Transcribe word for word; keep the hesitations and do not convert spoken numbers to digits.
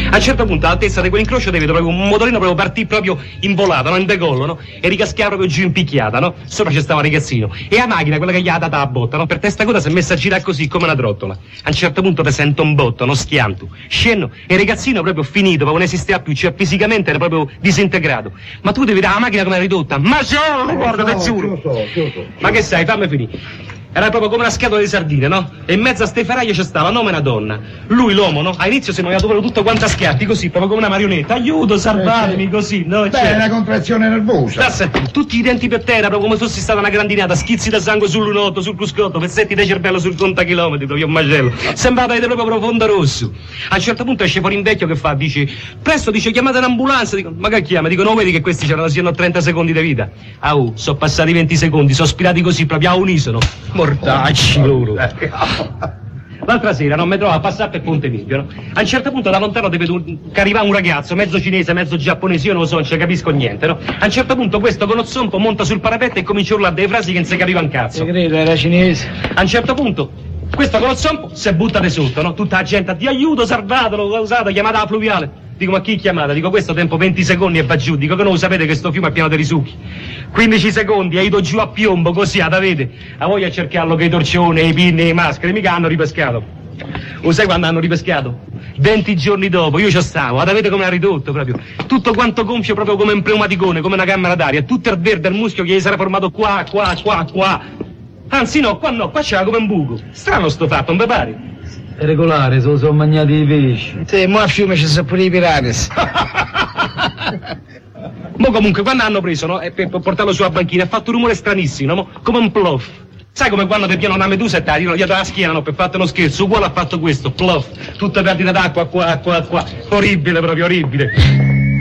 A un certo punto, all'altezza di quell'incrocio, vedo proprio un motorino proprio partì proprio in volata, no? In decollo, no? E ricaschiava proprio giù in picchiata, no? Sopra c'è stava un ragazzino. E la macchina, quella che gli ha data la botta, no? Per testa coda si è messa a girare così, come una trottola. A un certo punto ti sento un botto, uno schianto. Scendo, e il ragazzino proprio finito, proprio non esisteva più, cioè fisicamente era proprio disintegrato. Ma tu devi vedere la macchina come è ridotta. Ma ciao, guarda, te giuro. Ma che sai, fammi finire. Era proprio come una scatola di sardine, no? E in mezzo a ste ferraie c'è stava un uomo e una donna. Lui, l'uomo, no? All'inizio si è annoiato proprio tutto quanto a schiatti, così, proprio come una marionetta. Aiuto, salvatemi, eh, così, no? Beh, è una contrazione nervosa. Da senti, tutti i denti per terra, proprio come se fossi stata una grandinata, schizzi da sangue sul lunotto, sul cruscotto, pezzetti di cervello sul contachilometri, proprio un macello. Sembrava vedere proprio profondo rosso. A un certo punto esce fuori un vecchio che fa, dice, presto, dice, chiamate un'ambulanza. Dico, ma che chiama? Dico, no, vedi che questi c'erano, siano trenta secondi di vita. Au, sono passati venti secondi, sono spirati così, proprio a unisono. Mortacci loro. L'altra sera non mi trovo a passare per Ponte Milvio, no? A un certo punto da lontano ti vedo che arriva un ragazzo, mezzo cinese, mezzo giapponese, io non lo so, non ci capisco niente, no? A un certo punto questo con lo zompo monta sul parapetto e comincia a urlare delle frasi che non si capiva un cazzo. Ti credo, era cinese. A un certo punto questo con lo zompo si butta di sotto, no? Tutta la gente, ti aiuto, salvatelo, usate, chiamata la fluviale. Dico, ma chi chiamata? Dico, questo tempo venti secondi e va giù. Dico che non lo sapete che sto fiume è pieno di risucchi. quindici secondi e ido giù a piombo, così, ad avete. A voi a cercarlo che i torcioni, i pinni, le maschere, mica hanno ripescato. Lo sai quando hanno ripescato? venti giorni dopo, io ci stavo, ad avete come ha ridotto proprio. Tutto quanto gonfio proprio come un pneumaticone, come una camera d'aria. Tutto il verde, il muschio che gli sarà formato qua, qua, qua, qua. Anzi no, qua no, qua c'era come un buco. Strano sto fatto, non vi pare? È regolare, se lo sono mangiati i pesci. Sì, mo a fiume ci sono pure i pirati. Mo comunque, quando hanno preso, no, e per portarlo sulla banchina, ha fatto un rumore stranissimo, no? Come un plof. Sai come quando ti piano una medusa e ti arrivano dietro la schiena, no? Per farti uno scherzo, uguale ha fatto questo, plof. Tutta perdita d'acqua, qua, qua, qua. Orribile, proprio orribile.